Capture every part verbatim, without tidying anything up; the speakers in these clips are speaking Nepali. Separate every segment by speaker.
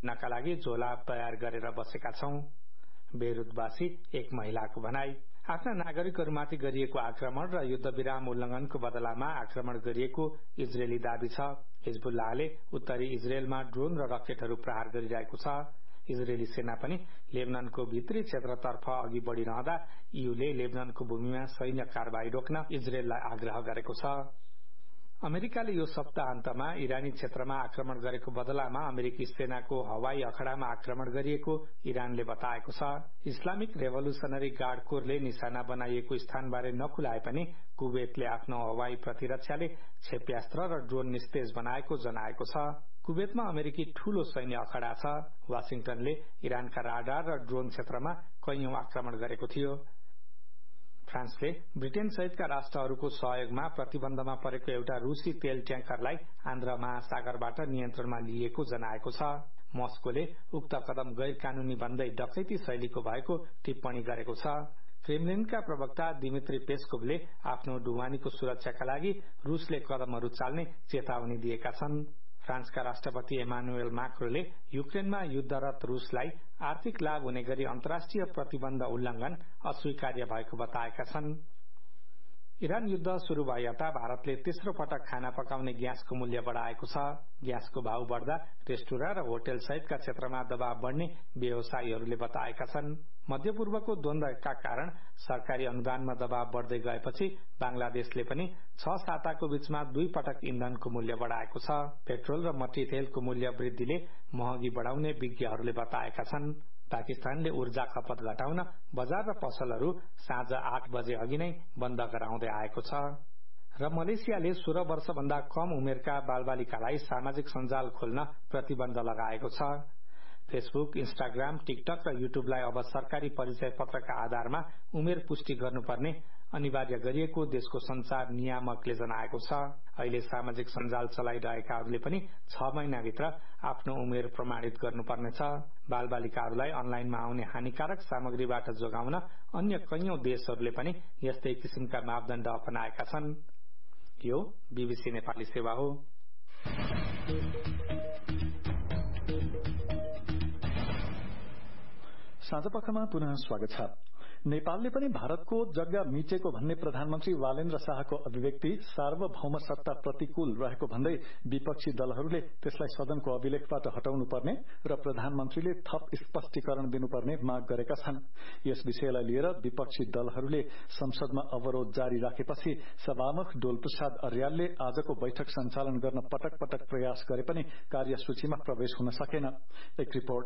Speaker 1: नका लागि झोला तयार गरेर बसेका छौं। बेरुतवासी एक महिलाको भनाई। आफ्ना नागरिकहरूमाथि गरिएको आक्रमण र युद्धविराम उल्लंघनको बदलामा आक्रमण गरिएको इजरायली दाबी छ। हिजबुल्लाहले उत्तरी इजरायलमा ड्रोन र रकेटहरू प्रहार गरिरहेको छ। इजरायली सेना पनि लेबनानको भित्री क्षेत्रतर्फ अघि बढ़िरहँदा ईयूले लेबनानको भूमिमा सैन्य कारबाही रोक्न इजरायललाई आग्रह गरेको छ। अमेरिकाले यो सप्ताहन्तमा इरानी क्षेत्रमा आक्रमण गरेको बदलामा अमेरिकी सेनाको हवाई अखडामा आक्रमण गरिएको इरानले बताएको छ। इस्लामिक रेभोल्युशनरी गार्ड कोरले निशाना बनाइएको स्थानबारे नखुलाए पनि कुवेतले आफ्नो हवाई प्रतिरक्षाले क्षेप्यास्त्र र ड्रोन निस्तेज बनाएको जनाएको छ। कुवेतमा अमेरिकी ठूलो सैन्य अखडा छ। वाशिंगटनले इरानका राडार र ड्रोन क्षेत्रमा कैयौं आक्रमण गरेको थियो। फ्रान्सले ब्रिटेन सहितका राष्ट्रहरूको सहयोगमा प्रतिबन्धमा परेको एउटा रूसी तेल ट्याङ्करलाई आन्ध्र महासागरबाट नियन्त्रणमा लिएको जनाएको छ। मस्कोले उक्त कदम गैर कानूनी भन्दै डकैती शैलीको भएको टिप्पणी गरेको छ। क्रेमलिनका प्रवक्ता दिमित्री पेस्कोभले आफ्नो ढुवानीको सुरक्षाका लागि रूसले कदमहरू चाल्ने चेतावनी दिएका छन्। फ्रान्सका राष्ट्रपति एमानुएल माक्रोले युक्रेनमा युद्धरत रूसलाई आर्थिक लाभ हुने गरी अन्तर्राष्ट्रिय प्रतिबन्ध उल्लंघन अस्वीकार्य भएको बताएका छन्। इरान युद्ध शुरू भए यता भारतले तेस्रो पटक खाना पकाउने ग्यासको मूल्य बढ़ाएको छ। ग्यासको भाव बढ़दा रेस्टुरेन्ट र होटल सहितका क्षेत्रमा दबाव बढ़ने व्यवसायीहरूले बताएका छन्। मध्यपूर्वको द्वन्द्वका कारण सरकारी अनुदानमा दबाव बढ़दै गएपछि बांग्लादेशले पनि छ साताको बीचमा दुई पटक इन्धनको मूल्य बढ़ाएको छ। पेट्रोल र मट्टीतेलको मूल्य वृद्धिले महँगी बढ़ाउने विज्ञहरूले बताएका छन्। पाकिस्तानले ऊर्जा खपत घटाउन बजार र पसलहरू साँझ आठ बजे अघि नै बन्द गराउँदै आएको छ। र मलेसियाले सोह्र वर्षभन्दा कम उमेरका बालबालिकालाई सामाजिक सञ्जाल खोल्न प्रतिबन्ध लगाएको छ। फेसबुक, इन्स्टाग्राम, टिकटक र युट्युबलाई अब सरकारी परिचय पत्रका आधारमा उमेर पुष्टि गर्नुपर्ने अनिवार्य गरिएको देशको संचार नियामकले जनाएको छ। अहिले सामाजिक सञ्जाल चलाइरहेकाहरूले पनि छ महिनाभित्र आफ्नो उमेर प्रमाणित गर्नुपर्नेछ। बालबालिकाहरूलाई अनलाइनमा आउने हानिकारक सामग्रीबाट जोगाउन अन्य कैयौं देशहरूले पनि यस्तै किसिमका मापदण्ड अपनाएका छन्। यो बीबीसी नेपाली सेवा हो।
Speaker 2: साँझपखमा पुनः स्वागत छ। नेपालले पनि भारतको जग्गा मिचेको भन्ने प्रधानमन्त्री वालेन्द्र शाहको अभिव्यक्ति सार्वभौम सत्ता प्रतिकूल रहेको भन्दै विपक्षी दलहरूले त्यसलाई सदनको अभिलेखबाट हटाउनु पर्ने र प्रधानमन्त्रीले थप स्पष्टीकरण दिनुपर्ने माग गरेका छन्। यस विषयलाई लिएर विपक्षी दलहरूले संसदमा अवरोध जारी राखेपछि सभामुख डोलप्रसाद अर्यालले आजको बैठक सञ्चालन गर्न पटक पटक प्रयास गरे पनि कार्यसूचीमा प्रवेश हुन सकेन। एक रिपोर्ट।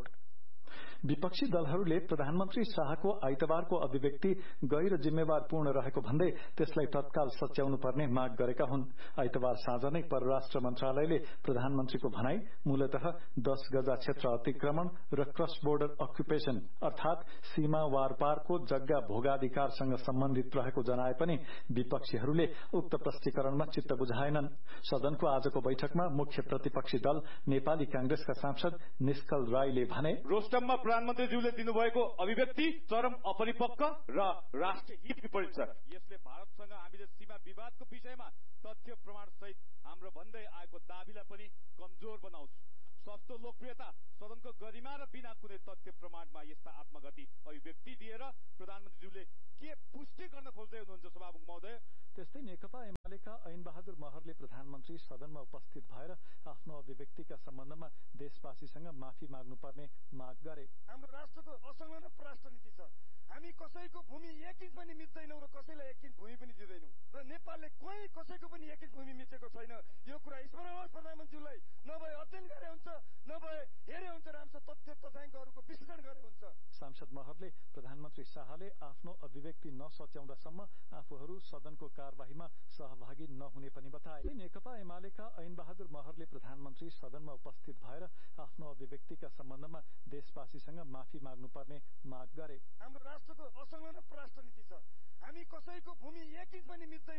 Speaker 2: विपक्षी दलहरूले प्रधानमन्त्री शाहको आइतबारको अभिव्यक्ति गैर जिम्मेवारपूर्ण रहेको भन्दै त्यसलाई तत्काल सच्याउनु पर्ने माग गरेका हुन्। आइतबार साँझ नै परराष्ट्र मन्त्रालयले प्रधानमन्त्रीको भनाई मूलतः दस गजा क्षेत्र अतिक्रमण र क्रस बोर्डर अक्युपेशन अर्थात सीमा वारपारको जग्गा भोगाधिकारसँग सम्बन्धित रहेको जनाए पनि विपक्षीहरूले उक्त प्रष्टीकरणमा चित्त बुझाएनन्। सदनको आजको बैठकमा मुख्य प्रतिपक्षी दल नेपाली कांग्रेसका सांसद निष्कल राईले भने
Speaker 3: रोस्टममा प्रधानमन्त्रीज्यूले दिनुभएको अभिव्यक्ति चरम अपरिपक्व र राष्ट्रिय हित विपरीत छ। यसले भारतसँग हामीले सीमा विवादको विषयमा तथ्य प्रमाण सहित हाम्रो भन्दै आएको दाबीलाई पनि कमजोर बनाउँछ। सस्तो लोकप्रियता, सदनको गरिमा र बिना कुनै तथ्य प्रमाणमा यस्ता आत्मघाती अभिव्यक्ति दिएर प्रधानमन्त्रीज्यूले के पुष्टि गर्न खोज्दै हुनुहुन्छ सभामुख महोदय?
Speaker 2: त्यस्तै नेकपा एमालेका ऐन बहादुर महरले प्रधानमन्त्री सदनमा उपस्थित भएर आफ्नो अभिव्यक्तिका सम्बन्धमा देशवासीसँग माफी माग्नुपर्ने माग गरे।
Speaker 4: हाम्रो राष्ट्रको असंलग्न परराष्ट्र नीति छ। हामी कसैको भूमि एक इन्च पनि मिच्दैनौं र कसैलाई एक इन्च भूमि पनि दिँदैनौं र नेपालले कोही कसैको पनि एक इन्च भूमि मिचेको छैन। यो कुरा स्मरण होस् प्रधानमन्त्रीलाई। नभए अध्ययन गरे हुन्छ, नभए हेरे हुन्छ, राम्रो तथ्य तथ्याङ्कहरूको विश्लेषण गरे हुन्छ।
Speaker 2: सांसद महरले प्रधानमन्त्री शाहले आफ्नो अभिव्यक्ति नसच्याउँदासम्म आफूहरू सदनको कार्यवाहीमा सहभागी नहुने पनि बताए। नेकपा एमालेका ऐन बहादुर महरले प्रधानमन्त्री सदनमा उपस्थित भएर आफ्नो अभिव्यक्तिका सम्बन्धमा देशवासीसँग माफी माग्नुपर्ने माग गरे।
Speaker 4: हाम्रो राष्ट्रको असंलग्न परराष्ट्र नीति छ। हामी कसैको भूमि एक इन्च पनि मिच्दैन